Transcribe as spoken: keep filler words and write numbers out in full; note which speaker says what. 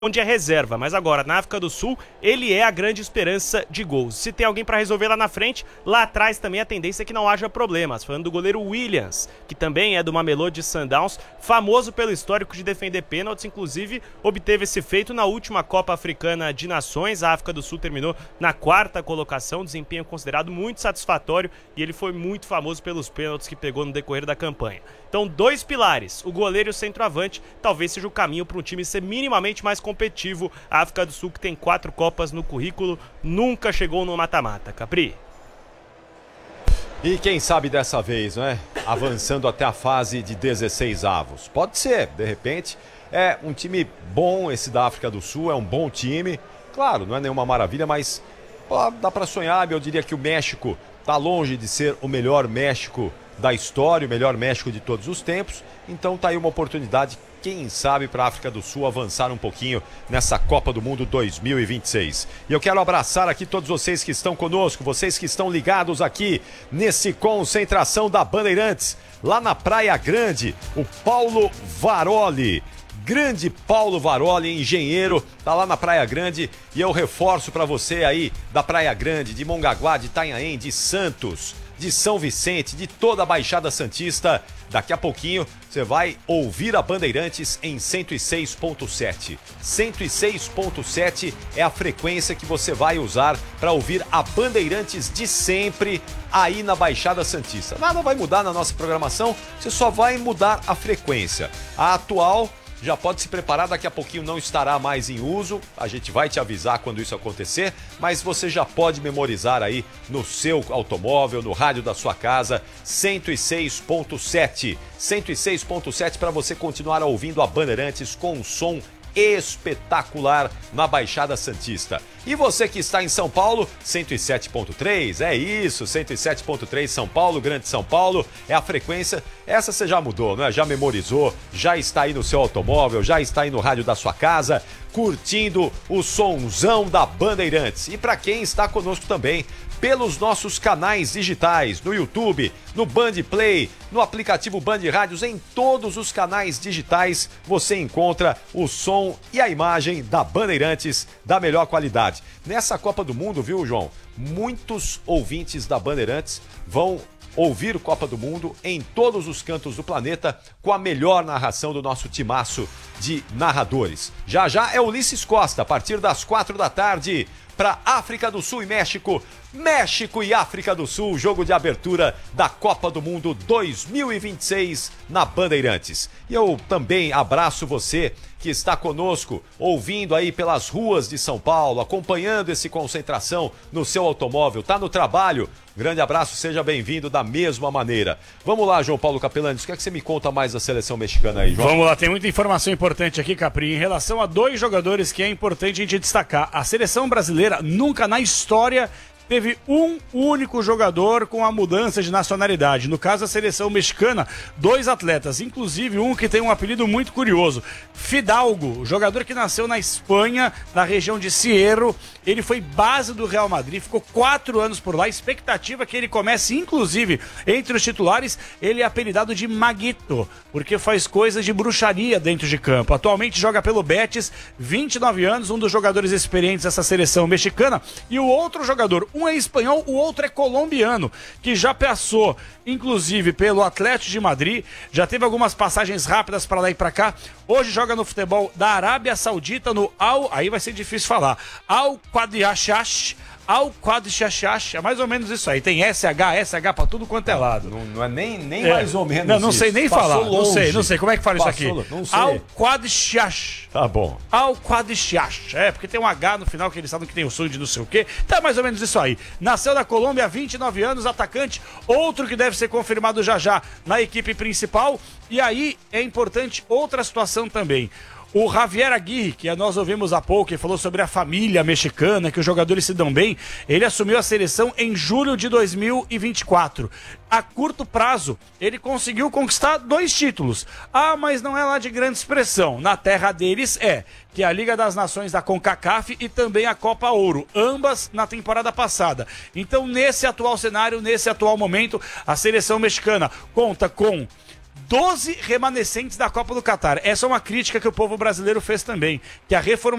Speaker 1: onde é reserva, mas agora na África do Sul ele é a grande esperança de gols. Se tem alguém para resolver lá na frente, lá atrás também a tendência é que não haja problemas. Falando do goleiro Williams, que também é do Mamelodi Sundowns, famoso pelo histórico de defender pênaltis, inclusive obteve esse feito na última Copa Africana de Nações. A África do Sul terminou na quarta colocação, desempenho considerado muito satisfatório, e ele foi muito famoso pelos pênaltis que pegou no decorrer da campanha. Então, dois pilares, o goleiro e o centroavante, talvez seja o caminho para um time ser minimamente mais competitivo. A África do Sul, que tem quatro Copas no currículo, nunca chegou no mata-mata. Capri?
Speaker 2: E quem sabe dessa vez, não é? Avançando até a fase de dezesseis avos. Pode ser, de repente. É um time bom esse da África do Sul, é um bom time. Claro, não é nenhuma maravilha, mas pô, dá para sonhar. Eu diria que o México está longe de ser o melhor México da história, o melhor México de todos os tempos. Então tá aí uma oportunidade, quem sabe, para a África do Sul avançar um pouquinho nessa Copa do Mundo dois mil e vinte e seis. E eu quero abraçar aqui todos vocês que estão conosco, vocês que estão ligados aqui nesse Concentração da Bandeirantes, lá na Praia Grande, o Paulo Varoli. Grande Paulo Varoli, engenheiro, tá lá na Praia Grande, e eu reforço para você aí da Praia Grande, de Mongaguá, de Itanhaém, de Santos, de São Vicente, de toda a Baixada Santista. Daqui a pouquinho você vai ouvir a Bandeirantes em cento e seis ponto sete. cento e seis ponto sete é a frequência que você vai usar para ouvir a Bandeirantes de sempre aí na Baixada Santista. Nada vai mudar na nossa programação, você só vai mudar a frequência. A atual já pode se preparar, daqui a pouquinho não estará mais em uso, a gente vai te avisar quando isso acontecer, mas você já pode memorizar aí no seu automóvel, no rádio da sua casa, cento e seis ponto sete. cento e seis ponto sete para você continuar ouvindo a Bandeirantes com um som espetacular na Baixada Santista. E você que está em São Paulo, cento e sete ponto três, é isso, cento e sete ponto três São Paulo, Grande São Paulo, é a frequência. Essa você já mudou, né? Já memorizou, já está aí no seu automóvel, já está aí no rádio da sua casa, curtindo o sonzão da Bandeirantes. E para quem está conosco também pelos nossos canais digitais, no YouTube, no Band Play, no aplicativo Band Rádios, em todos os canais digitais você encontra o som e a imagem da Bandeirantes da melhor qualidade. Nessa Copa do Mundo, viu, João? Muitos ouvintes da Bandeirantes vão ouvir Copa do Mundo em todos os cantos do planeta com a melhor narração do nosso timaço de narradores. Já já é Ulisses Costa, a partir das quatro da tarde, para África do Sul e México. México e África do Sul, jogo de abertura da Copa do Mundo dois mil e vinte e seis na Bandeirantes. E eu também abraço você que está conosco, ouvindo aí pelas ruas de São Paulo, acompanhando esse Concentração no seu automóvel, tá no trabalho. Grande abraço, seja bem-vindo da mesma maneira. Vamos lá, João Paulo Capelanes, o que é que você me conta mais da seleção mexicana aí, João?
Speaker 3: Vamos lá, tem muita informação importante aqui, Capri, em relação a dois jogadores que é importante a gente destacar. A seleção brasileira nunca na história teve um único jogador com a mudança de nacionalidade. No caso, a seleção mexicana, dois atletas, inclusive um que tem um apelido muito curioso, Fidalgo, jogador que nasceu na Espanha, na região de Cierro. Ele foi base do Real Madrid, ficou quatro anos por lá. Expectativa que ele comece, inclusive, entre os titulares. Ele é apelidado de Maguito, porque faz coisas de bruxaria dentro de campo. Atualmente joga pelo Betis, vinte e nove anos, um dos jogadores experientes dessa seleção mexicana. E o outro jogador, um é espanhol, o outro é colombiano, que já passou, inclusive, pelo Atlético de Madrid, já teve algumas passagens rápidas para lá e para cá. Hoje joga no futebol da Arábia Saudita, no Al, aí vai ser difícil falar, Al Qadisiyah, Al Qadisiyah, é mais ou menos isso aí. Tem S H, S H pra tudo quanto é lado.
Speaker 2: Não, não é nem, nem é. mais ou menos
Speaker 3: Não, não
Speaker 2: isso.
Speaker 3: sei nem
Speaker 2: Passou
Speaker 3: falar.
Speaker 2: longe.
Speaker 3: Não sei, não sei. Como é que fala Passou, isso aqui?
Speaker 2: Não sei.
Speaker 3: Al Qadisiyah.
Speaker 2: Tá bom.
Speaker 3: Al Qadisiyah. É, porque tem um H no final que eles sabem que tem o som de não sei o quê. Tá mais ou menos isso aí. Nasceu na Colômbia, vinte e nove anos, atacante. Outro que deve ser confirmado já já na equipe principal. E aí é importante outra situação também. O Javier Aguirre, que nós ouvimos há pouco, que falou sobre a família mexicana, que os jogadores se dão bem, ele assumiu a seleção em julho de dois mil e vinte e quatro. A curto prazo, ele conseguiu conquistar dois títulos. Ah, mas não é lá de grande expressão. Na terra deles é, que é a Liga das Nações da CONCACAF e também a Copa Ouro, ambas na temporada passada. Então, nesse atual cenário, nesse atual momento, a seleção mexicana conta com doze remanescentes da Copa do Catar. Essa é uma crítica que o povo brasileiro fez também, que a reforma